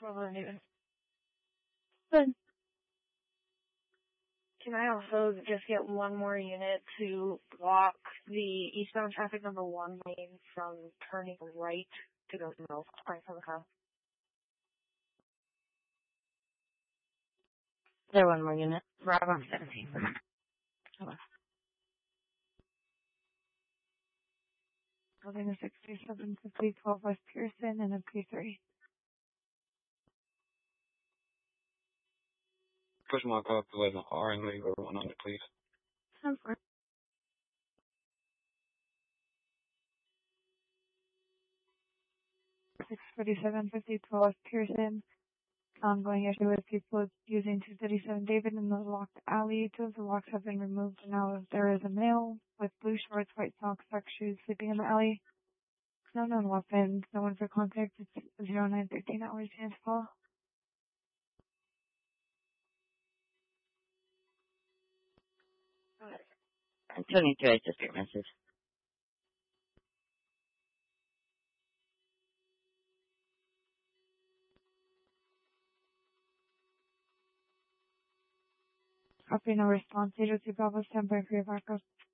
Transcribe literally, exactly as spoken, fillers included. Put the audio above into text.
twelve even. Good. Can I also just get one more unit to block the eastbound traffic number one lane from turning right to go north? Right from the car. There one more unit. Bravo seventeen. Hello. Building a sixty-seven fifty, twelve West Pearson, and a P three. Push my car up to eleven R and leave everyone on it, please. Sounds good. six thirty-seven fifty, twelve West Pearson. Ongoing issue with people using two thirty-seven David in the locked alley. Two of the locks have been removed, and now there is a male with blue shorts, white socks, dark shoes sleeping in the alley. No known weapons, no one for contact. It's zero nine thirteen hours, chance call. I'm twenty-two, I just your message. Copy, no response. Agency Bravo, stand by for your backup.